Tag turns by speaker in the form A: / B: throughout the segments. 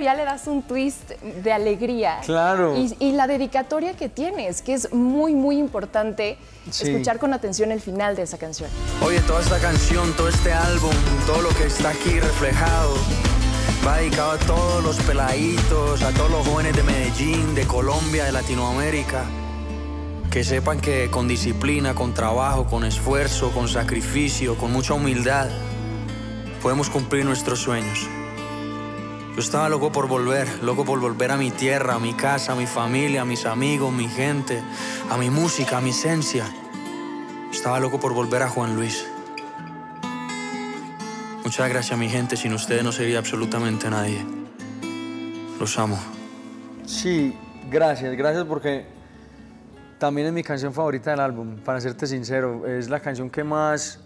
A: ya le das un twist de alegría.
B: Claro.
A: Y la dedicatoria que tienes, que es muy, muy importante escuchar con atención el final de esa canción.
C: Oye, toda esta canción, todo este álbum, todo lo que está aquí reflejado, va dedicado a todos los peladitos, a todos los jóvenes de Medellín, de Colombia, de Latinoamérica. Que sepan que con disciplina, con trabajo, con esfuerzo, con sacrificio, con mucha humildad, podemos cumplir nuestros sueños. Yo estaba loco por volver a mi tierra, a mi casa, a mi familia, a mis amigos, mi gente, a mi música, a mi esencia. Estaba loco por volver a Juan Luis. Muchas gracias, mi gente. Sin ustedes no sería absolutamente nadie. Los amo.
B: Sí, gracias porque también es mi canción favorita del álbum, para serte sincero. Es la canción que más,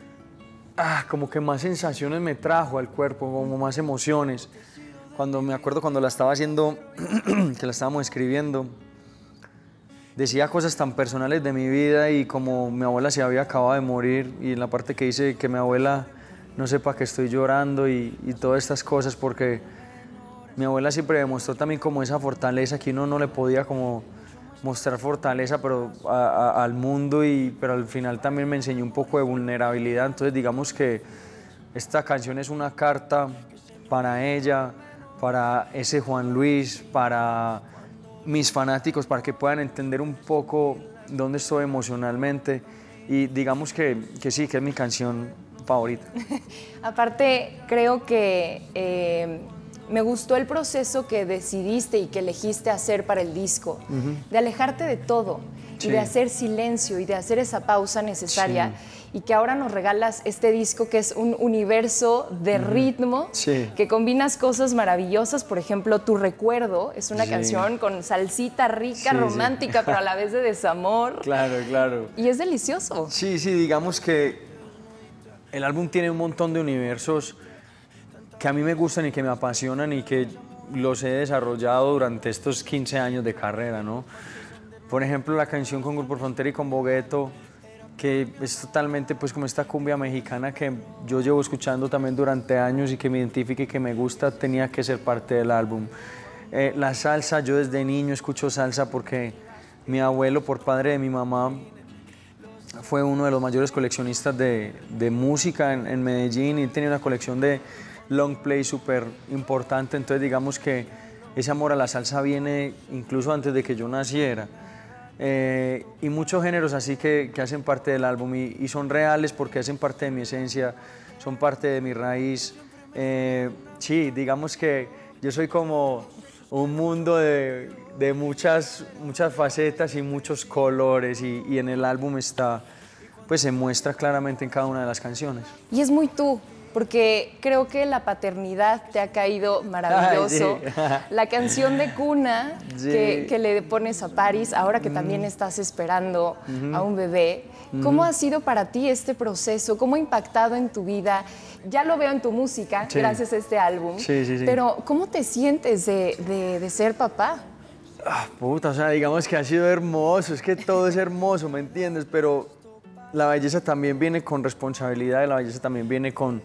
B: como que más sensaciones me trajo al cuerpo, como más emociones. Me acuerdo cuando la estaba haciendo, que la estábamos escribiendo, decía cosas tan personales de mi vida y como mi abuela se había acabado de morir y en la parte que dice que mi abuela no sepa que estoy llorando y todas estas cosas, porque mi abuela siempre demostró también como esa fortaleza que uno no le podía como mostrar fortaleza pero al mundo, pero al final también me enseñó un poco de vulnerabilidad. Entonces digamos que esta canción es una carta para ella, para ese Juan Luis, para mis fanáticos, para que puedan entender un poco dónde estoy emocionalmente y digamos que sí, que es mi canción favorita.
A: Aparte, creo que me gustó el proceso que decidiste y que elegiste hacer para el disco, de alejarte de todo y de hacer silencio y de hacer esa pausa necesaria y que ahora nos regalas este disco que es un universo de ritmo, que combinas cosas maravillosas. Por ejemplo, Tu Recuerdo es una canción con salsita rica, romántica, pero a la vez de desamor.
B: Claro.
A: Y es delicioso.
B: Sí, digamos que el álbum tiene un montón de universos que a mí me gustan y que me apasionan y que los he desarrollado durante estos 15 años de carrera, ¿no? Por ejemplo, la canción con Grupo Frontera y con Bogueto, que es totalmente pues como esta cumbia mexicana que yo llevo escuchando también durante años y que me identifica y que me gusta, tenía que ser parte del álbum. La salsa, yo desde niño escucho salsa porque mi abuelo, por padre de mi mamá, fue uno de los mayores coleccionistas de música en Medellín y tenía una colección de long play súper importante. Entonces digamos que ese amor a la salsa viene incluso antes de que yo naciera. Y muchos géneros así que hacen parte del álbum y son reales porque hacen parte de mi esencia, son parte de mi raíz. Sí, digamos que yo soy como un mundo de muchas facetas y muchos colores y en el álbum pues se muestra claramente en cada una de las canciones.
A: Y es muy tú, porque creo que la paternidad te ha caído maravilloso. La canción de cuna que le pones a Paris, ahora que también estás esperando a un bebé. ¿Cómo ha sido para ti este proceso? ¿Cómo ha impactado en tu vida? Ya lo veo en tu música, gracias a este álbum. Pero ¿cómo te sientes de ser papá?
B: O sea, digamos que ha sido hermoso, es que todo es hermoso, ¿me entiendes? Pero la belleza también viene con responsabilidad, la belleza también viene con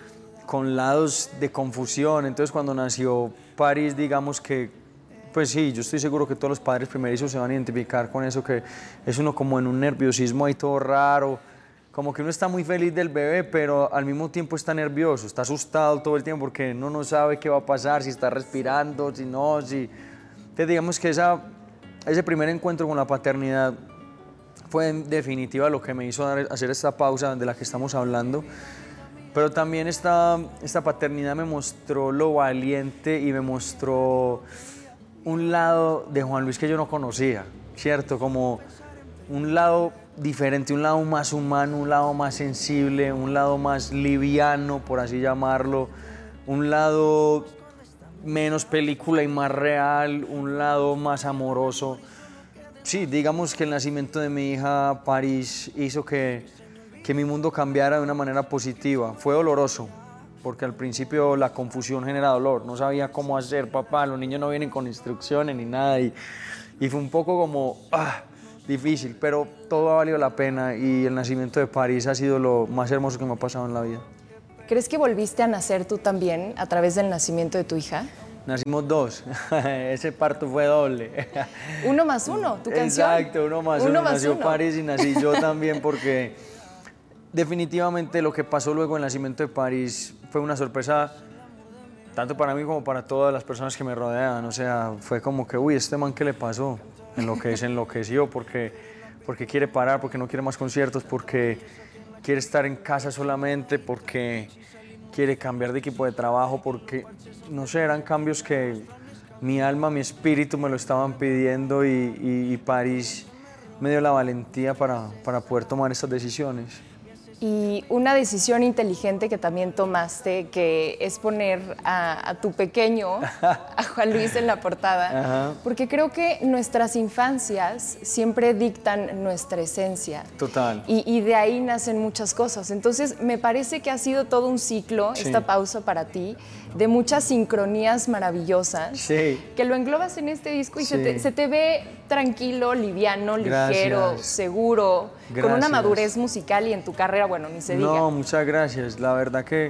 B: lados de confusión. Entonces cuando nació Paris, digamos que, pues sí, yo estoy seguro que todos los padres primerizos se van a identificar con eso, que es uno como en un nerviosismo ahí todo raro, como que uno está muy feliz del bebé, pero al mismo tiempo está nervioso, está asustado todo el tiempo porque uno no sabe qué va a pasar, si está respirando, si no, si... Entonces digamos que ese primer encuentro con la paternidad fue en definitiva lo que me hizo hacer esta pausa de la que estamos hablando. Pero también esta paternidad me mostró lo valiente y me mostró un lado de Juan Luis que yo no conocía, ¿cierto? Como un lado diferente, un lado más humano, un lado más sensible, un lado más liviano, por así llamarlo, un lado menos película y más real, un lado más amoroso. Sí, digamos que el nacimiento de mi hija Paris hizo que mi mundo cambiara de una manera positiva. Fue doloroso, porque al principio la confusión genera dolor. No sabía cómo hacer, papá, los niños no vienen con instrucciones ni nada. Y fue un poco como difícil, pero todo ha valido la pena y el nacimiento de Paris ha sido lo más hermoso que me ha pasado en la vida.
A: ¿Crees que volviste a nacer tú también a través del nacimiento de tu hija?
B: Nacimos dos, ese parto fue doble.
A: 1 más 1, tu canción.
B: Exacto, 1 más 1, nació París y nací yo también porque definitivamente lo que pasó luego en el nacimiento de París fue una sorpresa tanto para mí como para todas las personas que me rodean. O sea, fue como que, uy, ¿este man qué le pasó? Se enloqueció porque quiere parar, porque no quiere más conciertos, porque quiere estar en casa solamente, porque quiere cambiar de equipo de trabajo, porque, no sé, eran cambios que mi alma, mi espíritu me lo estaban pidiendo y París me dio la valentía para poder tomar estas decisiones.
A: Y una decisión inteligente que también tomaste, que es poner a tu pequeño, a Juan Luis en la portada, ajá, porque creo que nuestras infancias siempre dictan nuestra esencia.
B: Total.
A: Y de ahí nacen muchas cosas. Entonces, me parece que ha sido todo un ciclo, sí, esta pausa para ti, de muchas sincronías maravillosas,
B: sí,
A: que lo englobas en este disco y
B: sí,
A: se te ve tranquilo, liviano, ligero,
B: gracias,
A: seguro,
B: gracias,
A: con una madurez musical y en tu carrera, bueno, ni se diga.
B: No, muchas gracias. La verdad que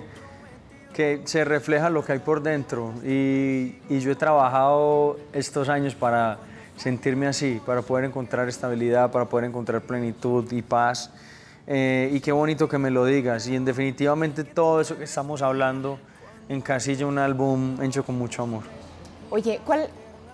B: se refleja lo que hay por dentro y yo he trabajado estos años para sentirme así, para poder encontrar estabilidad, para poder encontrar plenitud y paz. Y qué bonito que me lo digas. Y definitivamente todo eso que estamos hablando encasilla un álbum hecho con mucho amor.
A: Oye, ¿cuál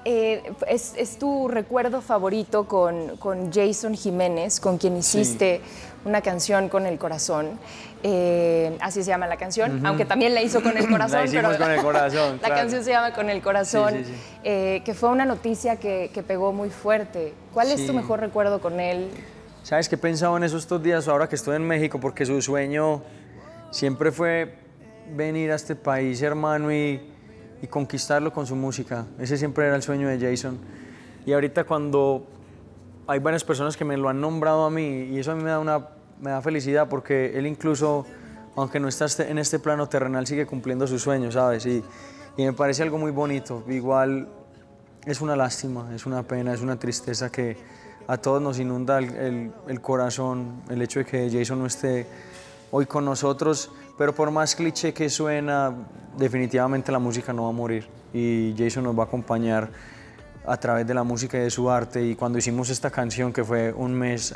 A: es tu recuerdo favorito con Jason Jiménez, con quien hiciste una canción con el corazón? Así se llama la canción, aunque también la hizo con el corazón.
B: La hicimos con el corazón,
A: la
B: claro.
A: canción se llama Con el corazón,
B: sí, sí, sí.
A: Que fue una noticia que pegó muy fuerte. ¿Cuál es tu mejor recuerdo con él?
B: ¿Sabes qué he pensado en estos días ahora que estoy en México? Porque su sueño siempre fue venir a este país, hermano, y conquistarlo con su música. Ese siempre era el sueño de Jason. Y ahorita cuando hay varias personas que me lo han nombrado a mí, y eso a mí me da felicidad porque él incluso, aunque no está en este plano terrenal, sigue cumpliendo sus sueños, ¿sabes? Y me parece algo muy bonito. Igual es una lástima, es una pena, es una tristeza que a todos nos inunda el corazón el hecho de que Jason no esté hoy con nosotros, pero por más cliché que suena, definitivamente la música no va a morir y Jason nos va a acompañar a través de la música y de su arte. Y cuando hicimos esta canción, que fue un mes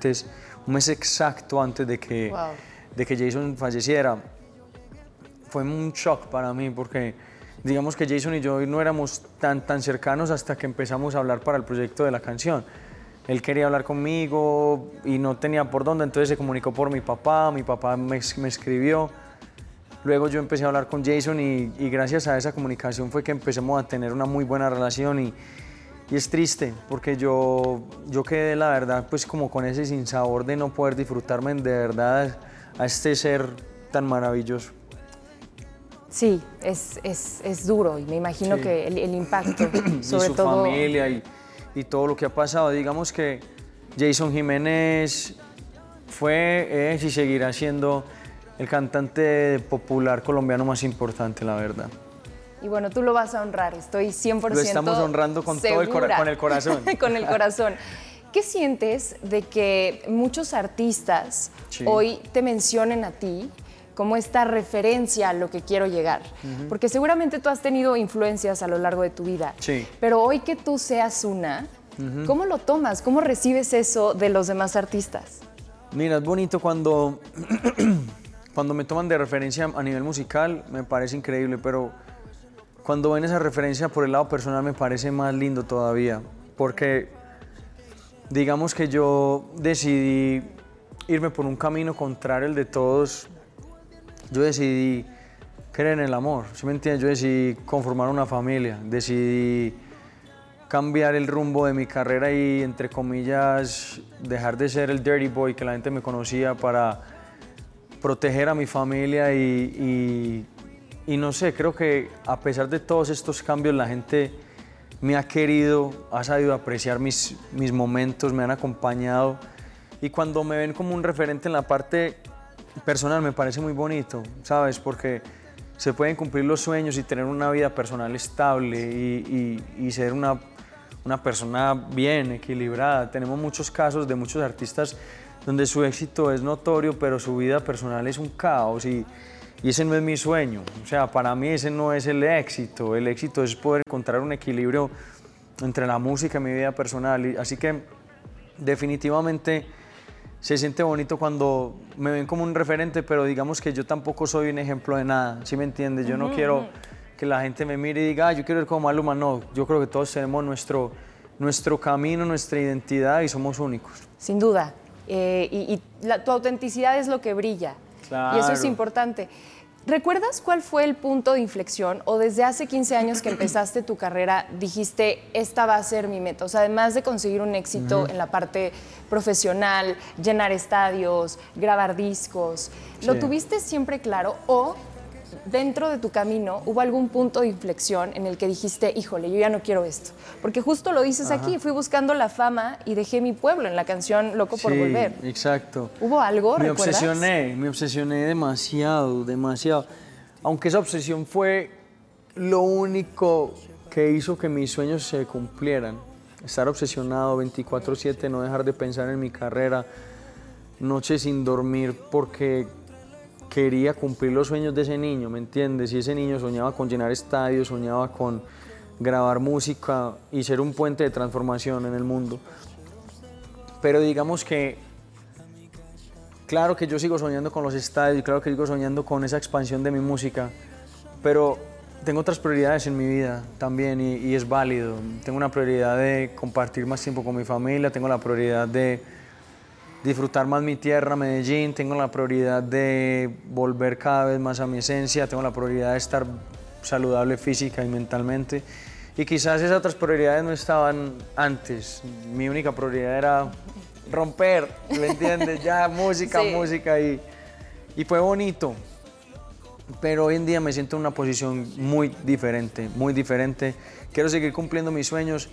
B: exacto antes de que Jason falleciera, fue un shock para mí porque digamos que Jason y yo no éramos tan cercanos hasta que empezamos a hablar para el proyecto de la canción. Él quería hablar conmigo y no tenía por dónde, entonces se comunicó por mi papá me escribió. Luego yo empecé a hablar con Jason y gracias a esa comunicación fue que empezamos a tener una muy buena relación y es triste porque yo quedé, la verdad, pues como con ese sinsabor de no poder disfrutarme de verdad a este ser tan maravilloso.
A: Sí, es duro y me imagino que el impacto, sobre
B: y su
A: todo...
B: familia y todo lo que ha pasado. Digamos que Jason Jiménez fue, es y seguirá siendo el cantante popular colombiano más importante, la verdad.
A: Y bueno, tú lo vas a honrar, estoy 100%
B: Lo estamos honrando con
A: segura.
B: todo con el corazón.
A: Con el corazón. ¿Qué sientes de que muchos artistas hoy te mencionen a ti como esta referencia a lo que quiero llegar? Porque seguramente tú has tenido influencias a lo largo de tu vida, pero hoy que tú seas una, ¿cómo lo tomas? ¿Cómo recibes eso de los demás artistas?
B: Mira, es bonito cuando me toman de referencia a nivel musical, me parece increíble, pero cuando ven esa referencia por el lado personal me parece más lindo todavía, porque digamos que yo decidí irme por un camino contrario al de todos. Yo decidí creer en el amor, ¿sí me entiendes? Yo decidí conformar una familia, decidí cambiar el rumbo de mi carrera y, entre comillas, dejar de ser el dirty boy que la gente me conocía para proteger a mi familia y no sé, creo que a pesar de todos estos cambios la gente me ha querido, ha sabido apreciar mis momentos, me han acompañado y cuando me ven como un referente en la parte personal me parece muy bonito, ¿sabes? Porque se pueden cumplir los sueños y tener una vida personal estable y ser una persona bien equilibrada. Tenemos muchos casos de muchos artistas donde su éxito es notorio, pero su vida personal es un caos y Y ese no es mi sueño. O sea, para mí ese no es el éxito. El éxito es poder encontrar un equilibrio entre la música y mi vida personal. Así que definitivamente se siente bonito cuando me ven como un referente, pero digamos que yo tampoco soy un ejemplo de nada, ¿sí me entiendes? Yo no quiero que la gente me mire y diga, yo quiero ser como Maluma. No, yo creo que todos tenemos nuestro camino, nuestra identidad y somos únicos.
A: Sin duda. Tu autenticidad es lo que brilla.
B: Claro.
A: Y eso es importante. ¿Recuerdas cuál fue el punto de inflexión o desde hace 15 años que empezaste tu carrera dijiste, esta va a ser mi meta? O sea, además de conseguir un éxito en la parte profesional, llenar estadios, grabar discos, ¿lo tuviste siempre claro o dentro de tu camino hubo algún punto de inflexión en el que dijiste, híjole, yo ya no quiero esto? Porque justo lo dices aquí, fui buscando la fama y dejé mi pueblo en la canción Loco por Volver.
B: Exacto.
A: ¿Hubo algo, recuerdas?
B: Me obsesioné demasiado. Aunque esa obsesión fue lo único que hizo que mis sueños se cumplieran. Estar obsesionado 24/7, no dejar de pensar en mi carrera, noches sin dormir porque quería cumplir los sueños de ese niño, ¿me entiendes? Y ese niño soñaba con llenar estadios, soñaba con grabar música y ser un puente de transformación en el mundo. Pero digamos que, claro que yo sigo soñando con los estadios, claro que sigo soñando con esa expansión de mi música, pero tengo otras prioridades en mi vida también y es válido. Tengo una prioridad de compartir más tiempo con mi familia, tengo la prioridad de disfrutar más mi tierra, Medellín, tengo la prioridad de volver cada vez más a mi esencia, tengo la prioridad de estar saludable física y mentalmente. Y quizás esas otras prioridades no estaban antes. Mi única prioridad era romper, ¿me entiendes? Ya música y fue bonito. Pero hoy en día me siento en una posición muy diferente, muy diferente. Quiero seguir cumpliendo mis sueños,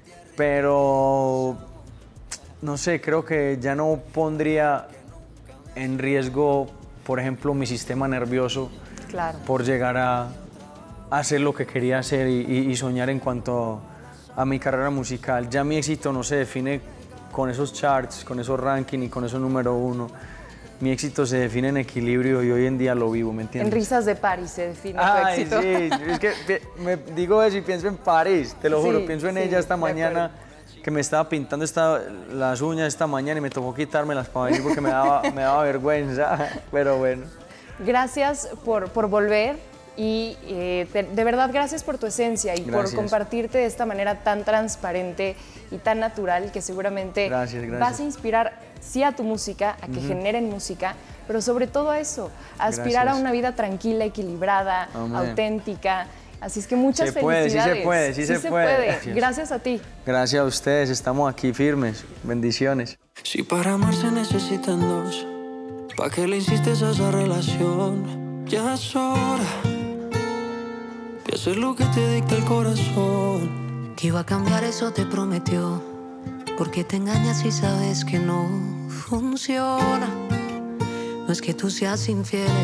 B: pero no sé, creo que ya no pondría en riesgo, por ejemplo, mi sistema nervioso por llegar a hacer lo que quería hacer y soñar en cuanto a mi carrera musical. Ya mi éxito no se define con esos charts, con esos rankings y con esos número 1. Mi éxito se define en equilibrio y hoy en día lo vivo, ¿me entiendes?
A: En Risas de París se define tu éxito.
B: Sí, es que me digo eso y pienso en París, te lo juro, pienso en ella esta mañana, que me estaba pintando las uñas esta mañana y me tocó quitármelas para venir porque me daba vergüenza, pero bueno.
A: Gracias por volver y de verdad gracias por tu esencia y por compartirte de esta manera tan transparente y tan natural que seguramente vas a inspirar sí a tu música, a que generen música, pero sobre todo a eso, a aspirar a una vida tranquila, equilibrada, auténtica. Así es que muchas felicidades.
B: Sí se puede.
A: Gracias a ti.
B: Gracias a ustedes, estamos aquí firmes. Bendiciones.
C: Si para amar se necesitan dos, ¿pa' qué le insistes a esa relación? Ya es hora de hacer lo que te dicta el corazón.
D: Que iba a cambiar, eso te prometió. ¿Por qué te engañas si sabes que no funciona? No es que tú seas infiel.